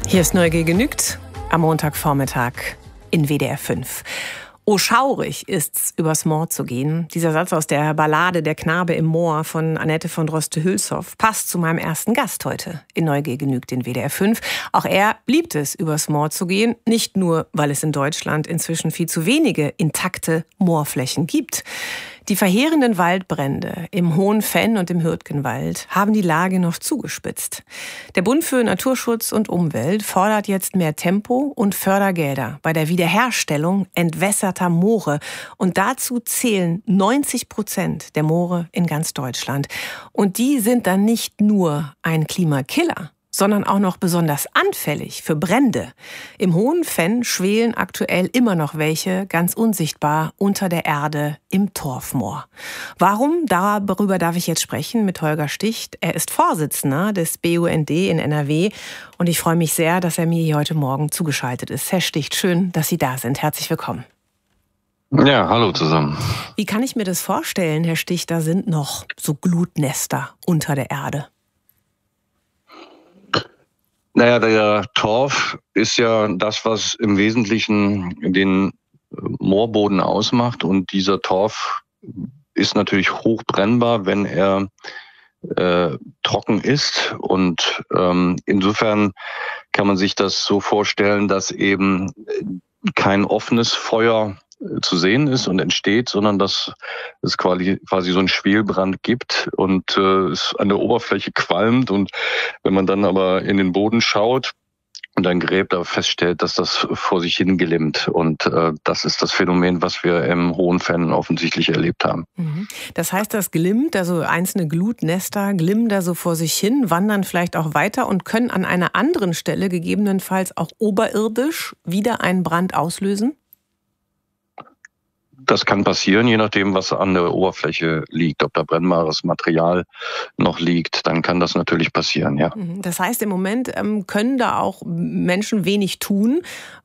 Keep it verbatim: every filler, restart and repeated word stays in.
Hier ist Neugier genügt am Montagvormittag in W D R fünf. Oh, schaurig ist's, übers Moor zu gehen. Dieser Satz aus der Ballade Der Knabe im Moor von Annette von Droste-Hülshoff passt zu meinem ersten Gast heute in Neugier genügt in W D R fünf. Auch er liebt es, übers Moor zu gehen. Nicht nur, weil es in Deutschland inzwischen viel zu wenige intakte Moorflächen gibt. Die verheerenden Waldbrände im Hohen Venn und im Hürtgenwald haben die Lage noch zugespitzt. Der Bund für Naturschutz und Umwelt fordert jetzt mehr Tempo und Fördergelder bei der Wiederherstellung entwässerter Moore. Und dazu zählen neunzig Prozent der Moore in ganz Deutschland. Und die sind dann nicht nur ein Klimakiller, sondern auch noch besonders anfällig für Brände. Im Hohen Venn schwelen aktuell immer noch welche, ganz unsichtbar, unter der Erde im Torfmoor. Warum? Darüber darf ich jetzt sprechen mit Holger Sticht. Er ist Vorsitzender des B U N D in N R W und ich freue mich sehr, dass er mir hier heute Morgen zugeschaltet ist. Herr Sticht, schön, dass Sie da sind. Herzlich willkommen. Ja, hallo zusammen. Wie kann ich mir das vorstellen, Herr Sticht, da sind noch so Glutnester unter der Erde? Naja, der Torf ist ja das, was im Wesentlichen den Moorboden ausmacht. Und dieser Torf ist natürlich hochbrennbar, wenn er äh, trocken ist. Und ähm, insofern kann man sich das so vorstellen, dass eben kein offenes Feuer zu sehen ist und entsteht, sondern dass es quasi, quasi so einen Schwelbrand gibt und äh, es an der Oberfläche qualmt. Und wenn man dann aber in den Boden schaut und dann gräbt, aber feststellt, dass das vor sich hin glimmt. Und äh, das ist das Phänomen, was wir im Hohen Venn offensichtlich erlebt haben. Das heißt, das glimmt, also einzelne Glutnester glimmen da so vor sich hin, wandern vielleicht auch weiter und können an einer anderen Stelle gegebenenfalls auch oberirdisch wieder einen Brand auslösen? Das kann passieren, je nachdem, was an der Oberfläche liegt. Ob da brennbares Material noch liegt, dann kann das natürlich passieren, ja. Das heißt, im Moment ähm, können da auch Menschen wenig tun,